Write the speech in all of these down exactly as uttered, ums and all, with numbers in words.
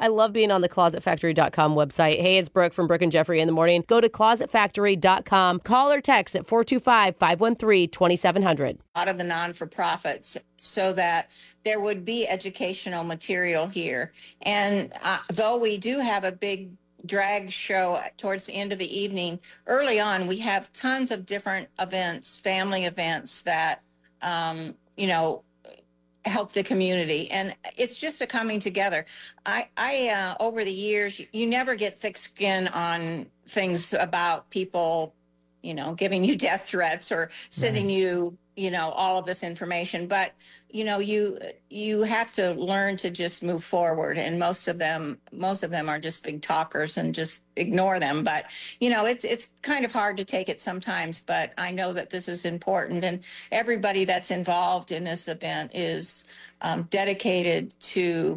I love being on the closet factory dot com website. Hey, it's Brooke from Brooke and Jeffrey in the morning. Go to closet factory dot com. Call or text at four two five, five one three, two seven zero zero. A lot of the non-for-profits so that there would be educational material here. And uh, though we do have a big drag show towards the end of the evening, early on we have tons of different events, family events that, um, you know, help the community. And it's just a coming together. I, I uh, over the years, you never get thick skin on things about people, you know, giving you death threats or sending right. you, you know, all of this information. But, you know, you you have to learn to just move forward. And most of them, most of them are just big talkers and just ignore them. But, you know, it's it's kind of hard to take it sometimes. But I know that this is important. And everybody that's involved in this event is um, dedicated to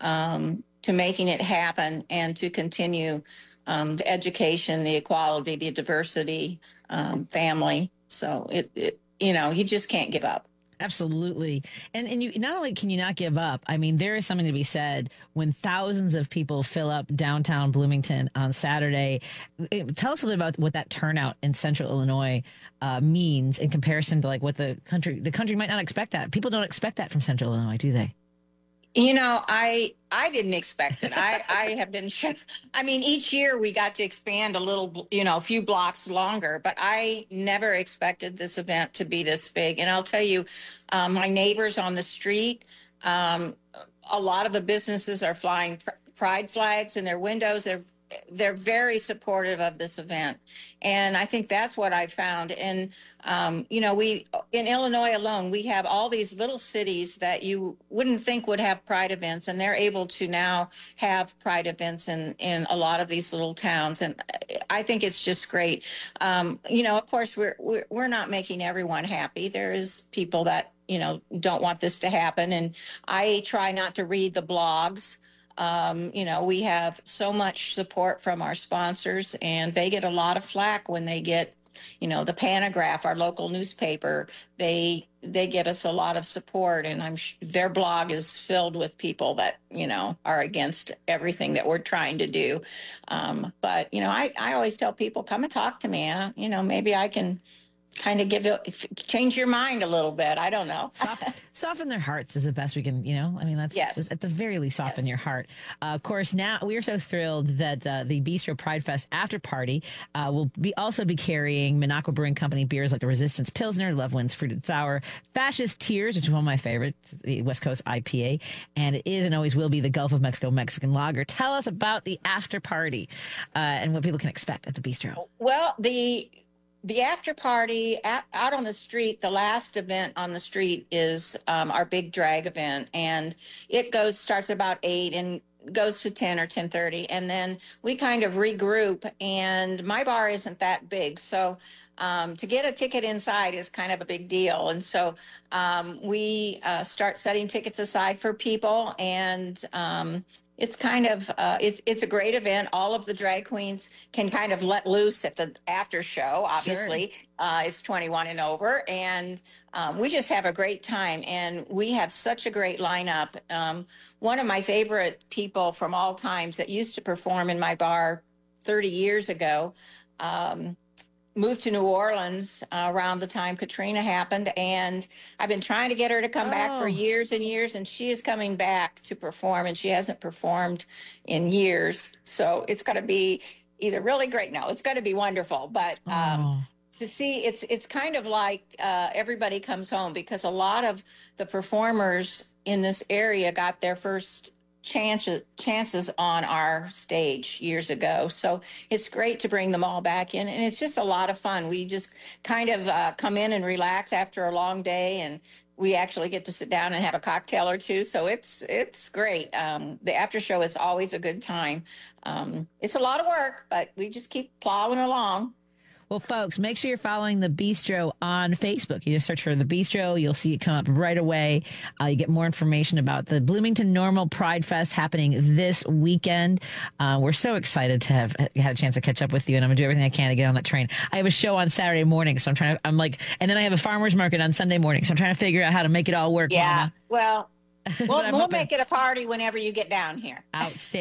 um, to making it happen and to continue um, the education, the equality, the diversity, um, family. So it, it, you know, you just can't give up. Absolutely. And and you not only can you not give up, I mean, there is something to be said when thousands of people fill up downtown Bloomington on Saturday. Tell us a little about what that turnout in Central Illinois uh, means in comparison to like what the country, the country might not expect that. People don't expect that from Central Illinois, do they? You know, I I didn't expect it. I, I have been, I mean, each year we got to expand a little, you know, a few blocks longer, but I never expected this event to be this big. And I'll tell you, um, my neighbors on the street, um, a lot of the businesses are flying pr- pride flags in their windows. They're they're very supportive of this event. And I think that's what I found. And, um, you know, we, in Illinois alone, we have all these little cities that you wouldn't think would have pride events. And they're able to now have pride events in, in a lot of these little towns. And I think it's just great. Um, you know, of course, we're, we're, we're not making everyone happy. There is people that, you know, don't want this to happen. And I try not to read the blogs. Um, you know, we have so much support from our sponsors, and they get a lot of flack when they get, you know, the Panagraph, our local newspaper. They they get us a lot of support, and I'm sh- their blog is filled with people that, you know, are against everything that we're trying to do. Um, but you know, I I always tell people, come and talk to me. Uh, you know, maybe I can kind of give it, change your mind a little bit. I don't know. soften, soften their hearts is the best we can, you know, I mean, that's yes. at the very least, soften yes. your heart. Uh, of course, now we are so thrilled that uh, the Bistro Pride Fest after party uh, will be also be carrying Minocqua Brewing Company beers like the Resistance Pilsner, Love Wins Fruited Sour, Fascist Tears, which is one of my favorites, the West Coast I P A, and it is and always will be the Gulf of Mexico Mexican Lager. Tell us about the after party uh, and what people can expect at the Bistro. Well, the The after party at, out on the street, the last event on the street is um, our big drag event, and it goes starts about eight and goes to ten or ten thirty, and then we kind of regroup. And my bar isn't that big, so um, to get a ticket inside is kind of a big deal. And so um, we uh, start setting tickets aside for people, and um, It's kind of, uh, it's it's a great event. All of the drag queens can kind of let loose at the after show, obviously. Sure. Uh, it's twenty-one and over. And um, we just have a great time. And we have such a great lineup. Um, one of my favorite people from all times that used to perform in my bar thirty years ago, um, moved to New Orleans uh, around the time Katrina happened, and I've been trying to get her to come oh. back for years and years, and she is coming back to perform, and she hasn't performed in years. So it's going to be either really great. No, it's going to be wonderful. But um, oh. to see, it's it's kind of like uh, everybody comes home, because a lot of the performers in this area got their first chances chances on our stage years ago. So it's great to bring them all back in, and it's just a lot of fun. We just kind of uh, come in and relax after a long day, and we actually get to sit down and have a cocktail or two. So it's it's great. Um, the after show is always a good time. Um, it's a lot of work, but we just keep plowing along. Well, folks, make sure you're following The Bistro on Facebook. You just search for The Bistro. You'll see it come up right away. Uh, you get more information about the Bloomington Normal Pride Fest happening this weekend. Uh, we're so excited to have had a chance to catch up with you, and I'm going to do everything I can to get on that train. I have a show on Saturday morning, so I'm trying to, I'm like, and then I have a farmer's market on Sunday morning, so I'm trying to figure out how to make it all work. Yeah, Mama. well, we'll, we'll make it a party whenever you get down here. Outstanding.